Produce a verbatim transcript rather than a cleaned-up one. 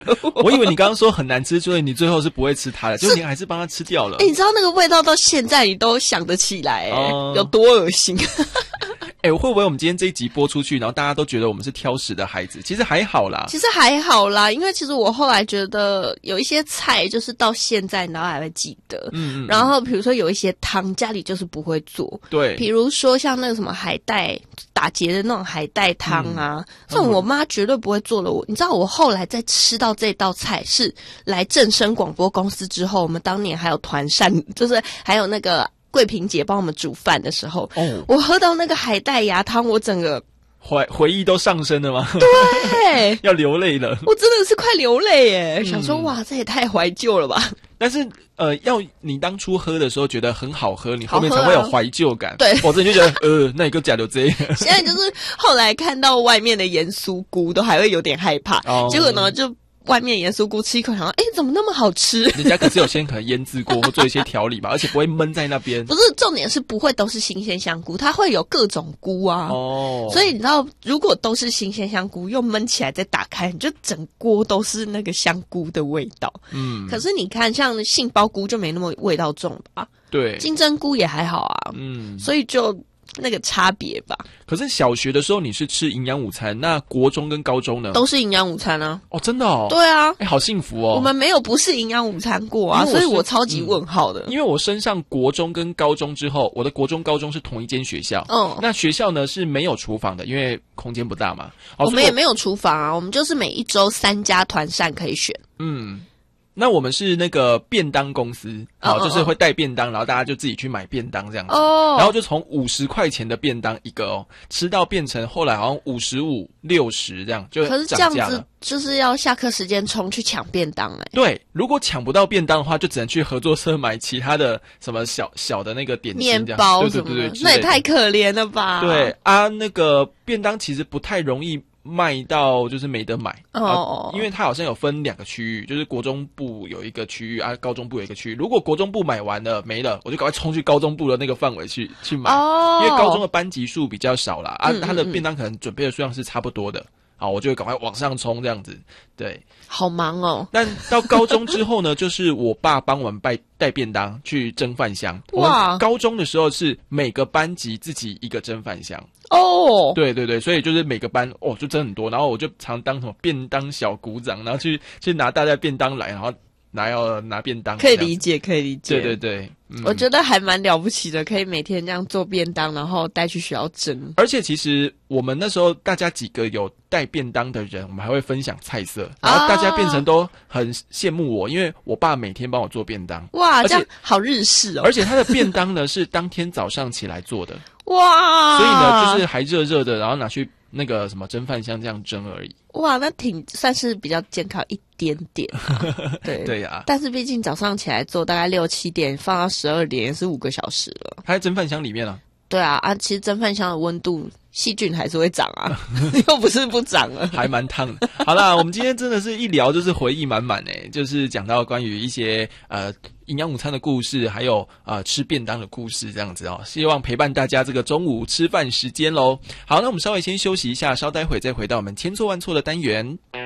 我以为你刚刚说很难吃，所以你最后是不会吃它的，结果你还是帮它吃掉了。 哎、欸，你知道那个味道到现在你都想得起来、欸，哦、有多恶心？ 哎、欸，会不会我们今天这一集播出去，然后大家都觉得我们是挑食的孩子？其实还好啦， 其实还好啦，因为其实我后来觉得有一些菜，就是到现在然后还会记得。嗯嗯。然后比如说有一些汤，家里就是不会做。 对。 比如说像那个什么海带打结的那种海带汤啊，嗯、这种我妈绝对不会做的。我你知道，我后来在吃到这道菜是来正声广播公司之后，我们当年还有团膳，就是还有那个。桂萍姐帮我们煮饭的时候，哦，我喝到那个海带芽汤，我整个回回忆都上升了吗？ 对， 要流泪了。 我真的是快流泪耶、嗯！想说哇，这也太怀旧了吧。 但是呃，要你当初喝的时候觉得很好喝，你后面才会有怀旧感。 对， 否则你就觉得呃，那一个假的这。 现在就是后来看到外面的盐酥菇，都还会有点害怕。哦、结果呢，就。外面盐酥菇吃一口，想说，哎，怎么那么好吃？ 人家可是有先可能腌制过，或做一些调理吧，而且不会闷在那边。 不是，重点是不会都是新鲜香菇，它会有各种菇啊。哦，所以你知道，如果都是新鲜香菇，又焖起来再打开，你就整锅都是那个香菇的味道。嗯，可是你看，像杏鲍菇就没那么味道重吧？ 对， 金针菇也还好啊。嗯，所以就。那个差别吧。 可是小学的时候你是吃营养午餐，那国中跟高中呢？ 都是营养午餐啊。 哦，真的哦。 对啊， 哎、欸，好幸福哦。 我们没有不是营养午餐过啊，所以我超级问号的、 嗯。因为我升上国中跟高中之后，我的国中高中是同一间学校。嗯，那学校呢是没有厨房的，因为空间不大嘛。 我们也没有厨房啊，我们就是每一周三家团膳可以选。 嗯。那我们是那个便当公司，好， oh, 就是会带便当， oh, oh. 然后大家就自己去买便当这样子， oh. 然后就从五十块钱的便当一个哦，吃到变成后来好像五十五、六十这样，就可是这样子就是要下课时间冲去抢便当哎、欸。 对，如果抢不到便当的话，就只能去合作社买其他的什么小小的那个点心面包什么的， 对对对对， 那也太可怜了吧？ 对啊，那个便当其实不太容易。卖到就是没得买哦、oh. 啊，因为它好像有分两个区域，就是国中部有一个区域啊，高中部有一个区域。如果国中部买完了没了，我就赶快冲去高中部的那个范围去去买，oh. 因为高中的班级数比较少啦，啊，嗯嗯嗯它的便当可能准备的数量是差不多的。好，我就会赶快往上冲这样子，对， 好忙哦。 但到高中之后呢，就是我爸帮我们带带便当去蒸饭箱。哇，高中的时候是每个班级自己一个蒸饭箱。哦，对对对，所以就是每个班哦就蒸很多，然后我就常当什么便当小股长，然后去去拿大家便当来，然后拿要拿便当。 可以理解，可以理解。 对对对。嗯、 我觉得还蛮了不起的，可以每天这样做便当，然后带去学校蒸。 而且其实我们那时候大家几个有带便当的人，我们还会分享菜色，然后大家变成都很羡慕我，因为我爸每天帮我做便当。 哇，这样好日式哦！ 而且他的便当呢是当天早上起来做的。 哇！ 所以呢，就是还热热的，然后拿去那个什么蒸饭箱这样蒸而已。 哇，那挺算是比较健康一点点、啊。对对呀、啊， 但是毕竟早上起来做，大概六七点放到十二点，也是五个小时了。 还在蒸饭箱里面啊？ 对啊，啊，其实蒸饭箱的温度，细菌还是会长啊，又不是不长了， 还蛮烫的。好啦，我们今天真的是一聊就是回忆满满诶，就是讲到关于一些呃营养午餐的故事，还有呃吃便当的故事这样子哦，希望陪伴大家这个中午吃饭时间咯。好，那我们稍微先休息一下，稍待会再回到我们千错万错的单元。